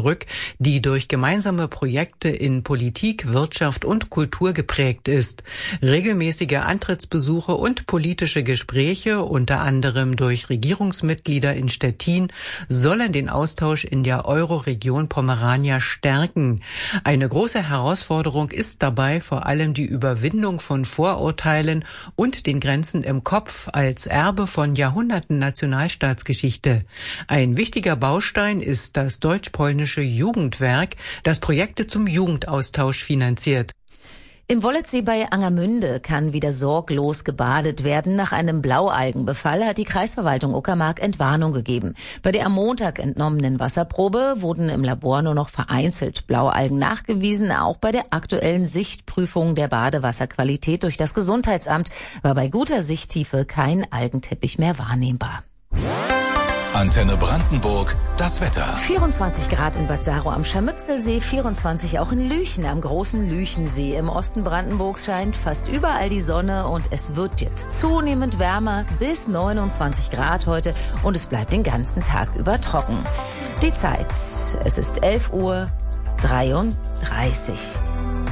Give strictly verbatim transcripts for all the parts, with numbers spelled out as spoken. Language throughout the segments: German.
zurück, die durch gemeinsame Projekte in Politik, Wirtschaft und Kultur geprägt ist. Regelmäßige Antrittsbesuche und politische Gespräche, unter anderem durch Regierungsmitglieder in Stettin, sollen den Austausch in der Euroregion Pomerania stärken. Eine große Herausforderung ist dabei vor allem die Überwindung von Vorurteilen und den Grenzen im Kopf als Erbe von Jahrhunderten Nationalstaatsgeschichte. Ein wichtiger Baustein ist das deutsch-polnische Jugendwerk, das Projekte zum Jugendaustausch finanziert. Im Wollertsee bei Angermünde kann wieder sorglos gebadet werden. Nach einem Blaualgenbefall hat die Kreisverwaltung Uckermark Entwarnung gegeben. Bei der am Montag entnommenen Wasserprobe wurden im Labor nur noch vereinzelt Blaualgen nachgewiesen. Auch bei der aktuellen Sichtprüfung der Badewasserqualität durch das Gesundheitsamt war bei guter Sichttiefe kein Algenteppich mehr wahrnehmbar. Antenne Brandenburg, das Wetter. vierundzwanzig Grad in Bad Saro am Scharmützelsee, vierundzwanzig auch in Lüchen am großen Lüchensee. Im Osten Brandenburgs scheint fast überall die Sonne und es wird jetzt zunehmend wärmer, bis neunundzwanzig Grad heute, und es bleibt den ganzen Tag über trocken. Die Zeit, es ist elf Uhr dreiunddreißig.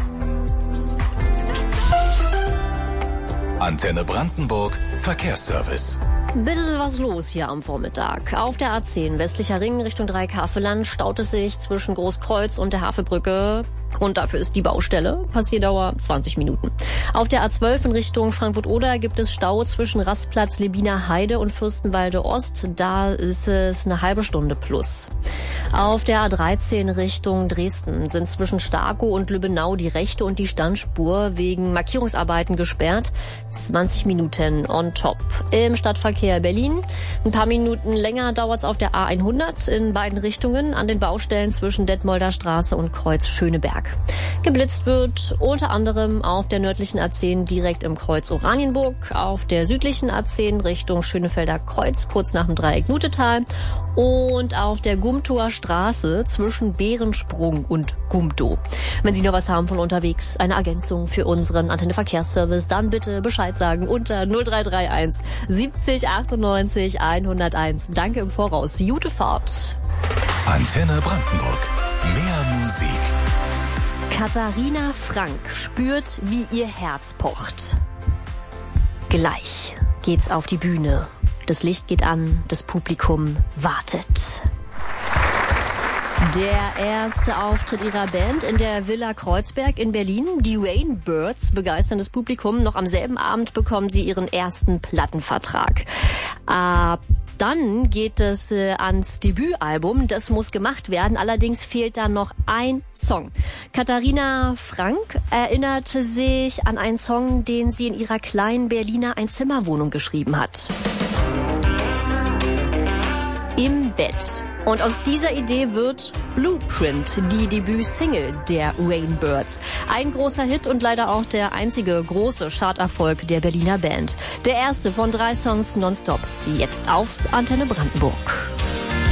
Antenne Brandenburg, Verkehrsservice. Bisschen was los hier am Vormittag. Auf der A zehn westlicher Ring Richtung Dreieckhaveland staut es sich zwischen Großkreuz und der Havelbrücke. Grund dafür ist die Baustelle. Passierdauer zwanzig Minuten. Auf der A zwölf in Richtung Frankfurt-Oder gibt es Stau zwischen Rastplatz Lebiner Heide und Fürstenwalde Ost. Da ist es eine halbe Stunde plus. Auf der A dreizehn Richtung Dresden sind zwischen Starkow und Lübbenau die rechte und die Standspur wegen Markierungsarbeiten gesperrt. zwanzig Minuten on top. Im Stadtverkehr Berlin ein paar Minuten länger dauert es auf der A hundert in beiden Richtungen an den Baustellen zwischen Detmolder Straße und Kreuz Schöneberg. Geblitzt wird unter anderem auf der nördlichen A zehn direkt im Kreuz Oranienburg, auf der südlichen A zehn Richtung Schönefelder Kreuz kurz nach dem Dreieck Nutetal und auf der Gumtower Straße zwischen Bärensprung und Gumtow. Wenn Sie noch was haben von unterwegs, eine Ergänzung für unseren Antenne Verkehrsservice, dann bitte Bescheid sagen unter null drei drei eins siebzig achtundneunzig hunderteins. Danke im Voraus. Gute Fahrt. Antenne Brandenburg. Mehr Musik. Katharina Frank spürt, wie ihr Herz pocht. Gleich geht's auf die Bühne. Das Licht geht an, das Publikum wartet. Der erste Auftritt ihrer Band in der Villa Kreuzberg in Berlin. Die Rainbirds begeistern das Publikum. Noch am selben Abend bekommen sie ihren ersten Plattenvertrag. Ab Dann geht es äh, ans Debütalbum. Das muss gemacht werden. Allerdings fehlt da noch ein Song. Katharina Frank erinnerte sich an einen Song, den sie in ihrer kleinen Berliner Einzimmerwohnung geschrieben hat. Im Bett. Und aus dieser Idee wird Blueprint, die Debütsingle der Rainbirds. Ein großer Hit und leider auch der einzige große Charterfolg der Berliner Band. Der erste von drei Songs nonstop. Jetzt auf Antenne Brandenburg.